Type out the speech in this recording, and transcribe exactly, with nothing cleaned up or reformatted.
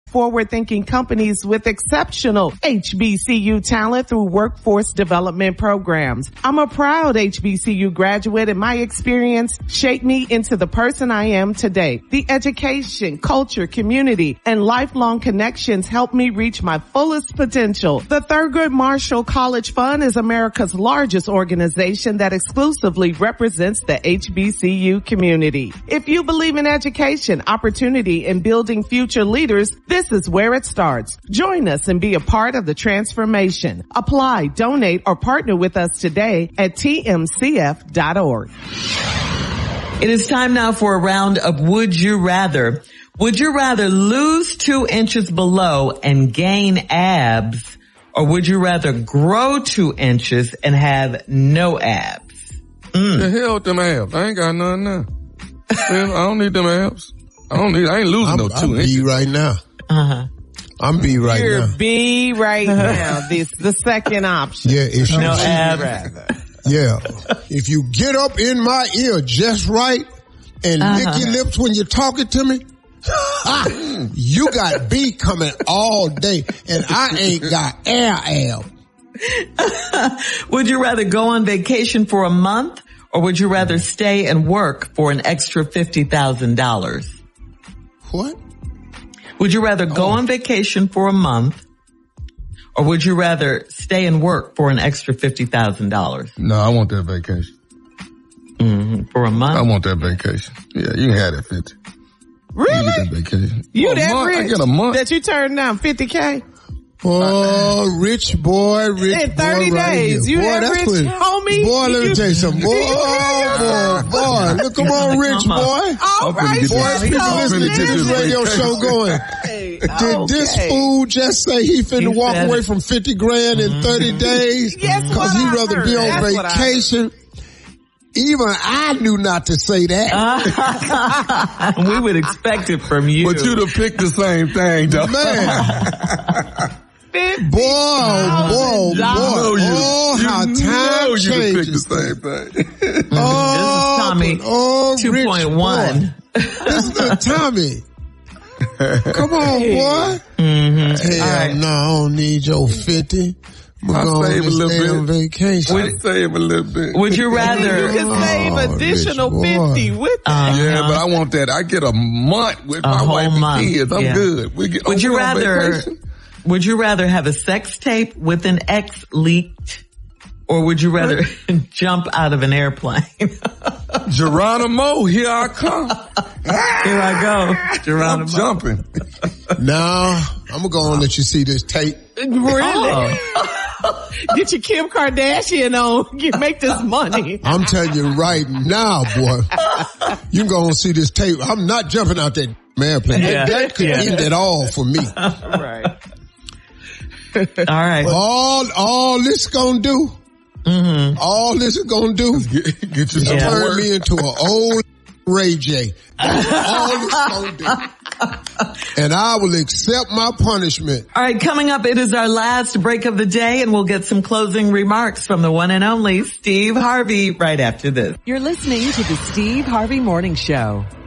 forward-thinking companies with exceptional H B C U talent through workforce development programs. I'm a proud H B C U graduate, and my experience shaped me into the person I am today. The education, culture, community, and lifelong connections helped me reach my fullest potential. The Thurgood Marshall College Fund is America's largest organization that exclusively represents the H B C U community. If you believe in education, opportunity, and building future leaders, this is where it starts. Join us and be a part of the transformation. Apply, donate, or partner with us today at T M C F dot org. It is time now for a round of Would You Rather. Would you rather lose two inches below and gain abs, or would you rather grow two inches and have no abs? Mm. The hell with them abs? I ain't got none now. I don't need them abs. I don't need, I ain't losing I'm, no two I'm inches. B right now. Uh-huh. I'm B right You're now. You're B right now. This the second option. Yeah, if no you, abs. Yeah. If you get up in my ear just right and uh-huh. lick your lips when you're talking to me, ah, you got B coming all day, and I ain't got air ab. Would you rather go on vacation for a month, or would you rather stay and work for an extra fifty thousand dollars? What? Would you rather go oh. on vacation for a month, or would you rather stay and work for an extra fifty thousand dollars? No, I want that vacation. Mm-hmm. For a month? I want that vacation. Yeah, you can have that fifty. Really? You get that vacation. You for that month, rich I get a month. that you turned down fifty K? Oh, rich boy, rich in thirty boy right days. here. You boy, that that's rich, what, homie? Boy, let me tell you something. Boy, oh, boy, boy. Look, come on, rich boy. All right, boy, people listening to this radio show going, hey, did okay. this fool just say he finna he walk away it. from fifty grand in thirty days? Yes, Cause he'd rather heard. be on That's vacation. Even I knew not to say that. Uh, we would expect it from you. But you'd have picked the same thing, though. Man. Boy, oh boy, boy. You, oh, you how time changes. The same thing. oh, this is Tommy, oh, two point one. This is the Tommy. Come on, boy. Mm-hmm. Hell right. no, I don't need your fifty. I'll save a little bit. Vacation. I'll save a little bit. Would you rather? You can save oh, additional fifty with that. Uh, yeah, but I want that. I get a month with a my whole wife month. and kids. I'm yeah. good. We get, would oh, you rather? Vacation? Would you rather have a sex tape with an ex leaked, or would you rather jump out of an airplane? Geronimo, here I come. Here I go, Geronimo. I'm jumping. Now, I'm gonna go and let you see this tape. Really? Oh. Get your Kim Kardashian on. Get, make this money. I'm telling you right now, boy. You can go and see this tape. I'm not jumping out that airplane. Yeah. That, that could yeah. end it all for me. Right. All right. All, all this gonna do, mm-hmm. all this is gonna do, get, get you is yeah. turn me into an old Ray J. All this gonna do. And I will accept my punishment. All right, coming up, it is our last break of the day, and we'll get some closing remarks from the one and only Steve Harvey right after this. You're listening to the Steve Harvey Morning Show.